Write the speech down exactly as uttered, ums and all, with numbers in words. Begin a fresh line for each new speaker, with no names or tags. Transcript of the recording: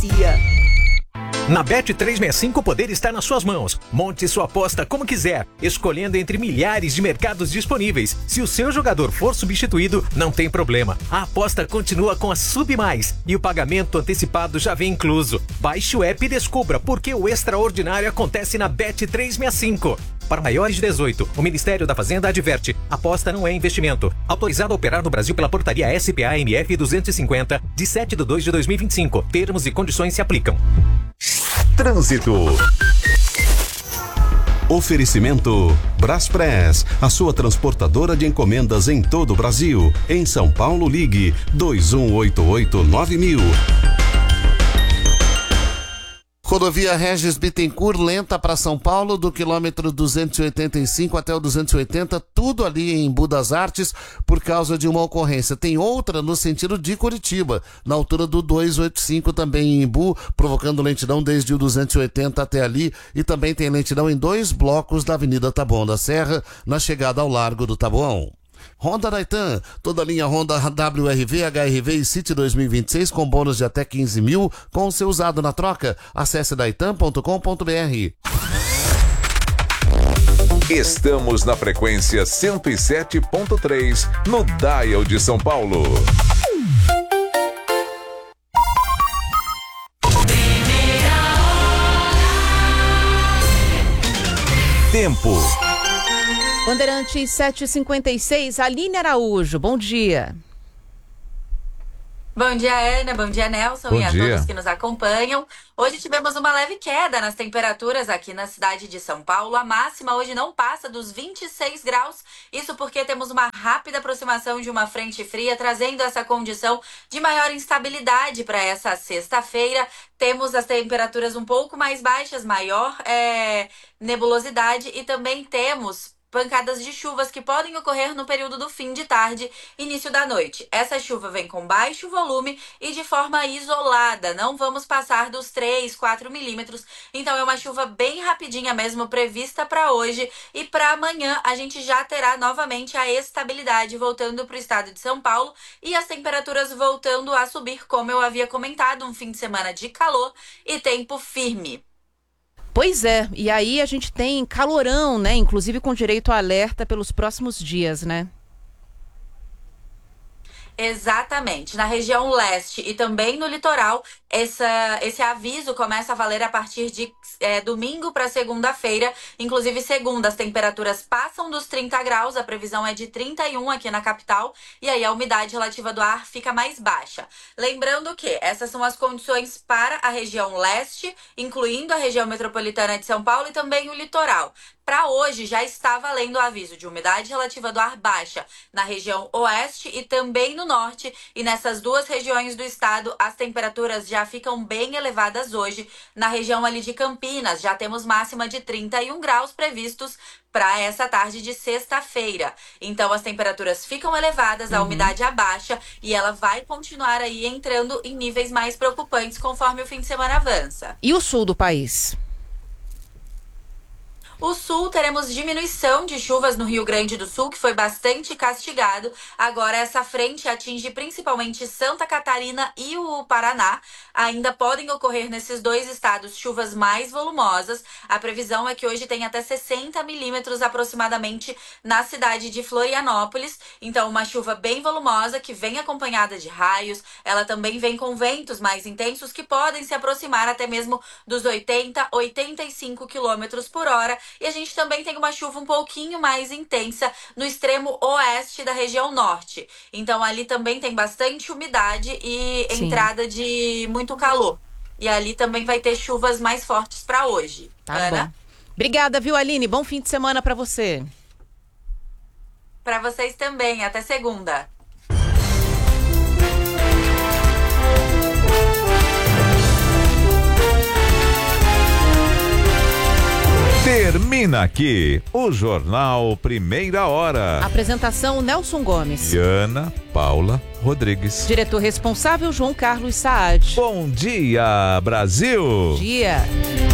Na Bet trezentos e sessenta e cinco o poder está nas suas mãos. Monte sua aposta como quiser, escolhendo entre milhares de mercados disponíveis. Se o seu jogador for substituído, não tem problema. A aposta continua com a Sub Mais e o pagamento antecipado já vem incluso. Baixe o app e descubra por que o extraordinário acontece na Bet trezentos e sessenta e cinco. Para maiores de dezoito, o Ministério da Fazenda adverte: aposta não é investimento. Autorizado a operar no Brasil pela portaria S P A M F duzentos e cinquenta, de sete de dois de dois mil e vinte e cinco. Termos e condições se aplicam.
Trânsito. Oferecimento Braspress, a sua transportadora de encomendas em todo o Brasil. Em São Paulo, ligue dois um oito oito nove mil.
Rodovia Regis Bittencourt, lenta para São Paulo, do quilômetro duzentos e oitenta e cinco até o duzentos e oitenta, tudo ali em Embu das Artes, por causa de uma ocorrência. Tem outra no sentido de Curitiba, na altura do duzentos e oitenta e cinco, também em Embu, provocando lentidão desde o duzentos e oitenta até ali, e também tem lentidão em dois blocos da Avenida Taboão da Serra, na chegada ao Largo do Taboão. Honda Daitan, toda a linha Honda W R V, H R V e City dois mil e vinte e seis com bônus de até quinze mil, com o seu usado na troca. Acesse daitan ponto com ponto br.
Estamos na frequência cento e sete ponto três, no Dial de São Paulo. Tempo.
Bandeirantes sete e cinquenta e seis, Aline Araújo, bom dia.
Bom dia, Ana, bom dia, Nelson,
bom
e a
dia.
todos que nos acompanham. Hoje tivemos uma leve queda nas temperaturas aqui na cidade de São Paulo. A máxima hoje não passa dos vinte e seis graus, isso porque temos uma rápida aproximação de uma frente fria, trazendo essa condição de maior instabilidade para essa sexta-feira. Temos as temperaturas um pouco mais baixas, maior é, nebulosidade, e também temos pancadas de chuvas que podem ocorrer no período do fim de tarde, início da noite. Essa chuva vem com baixo volume e de forma isolada. Não vamos passar dos três, quatro milímetros. Então é uma chuva bem rapidinha mesmo prevista para hoje. E para amanhã a gente já terá novamente a estabilidade voltando para o estado de São Paulo e as temperaturas voltando a subir, como eu havia comentado, um fim de semana de calor e tempo firme.
Pois é, e aí a gente tem calorão, né? Inclusive com direito a alerta pelos próximos dias, né?
Exatamente. Na região leste e também no litoral, essa, esse aviso começa a valer a partir de é, domingo para segunda-feira. Inclusive, segunda, as temperaturas passam dos trinta graus, a previsão é de trinta e um aqui na capital, e aí a umidade relativa do ar fica mais baixa. Lembrando que essas são as condições para a região leste, incluindo a região metropolitana de São Paulo e também o litoral. Para hoje, já está valendo o aviso de umidade relativa do ar baixa na região oeste e também no norte. E nessas duas regiões do estado, as temperaturas já ficam bem elevadas hoje. Na região ali de Campinas, já temos máxima de trinta e um graus previstos para essa tarde de sexta-feira. Então, as temperaturas ficam elevadas, a uhum. umidade abaixa e ela vai continuar aí entrando em níveis mais preocupantes conforme o fim de semana avança.
E o sul do país?
O sul, teremos diminuição de chuvas no Rio Grande do Sul, que foi bastante castigado. Agora, essa frente atinge principalmente Santa Catarina e o Paraná. Ainda podem ocorrer nesses dois estados chuvas mais volumosas. A previsão é que hoje tem até sessenta milímetros aproximadamente na cidade de Florianópolis. Então, uma chuva bem volumosa que vem acompanhada de raios. Ela também vem com ventos mais intensos que podem se aproximar até mesmo dos oitenta, oitenta e cinco quilômetros por hora. E a gente também tem uma chuva um pouquinho mais intensa no extremo oeste da região norte. Então ali também tem bastante umidade e Sim. entrada de muito calor. E ali também vai ter chuvas mais fortes para hoje.
Tá
Ana?
bom. Obrigada, viu, Aline? Bom fim de semana para você.
Para vocês também. Até segunda.
Termina aqui o Jornal Primeira Hora.
Apresentação Nelson Gomes.
E Ana Paula Rodrigues.
Diretor responsável João Carlos Saad.
Bom dia, Brasil.
Bom dia.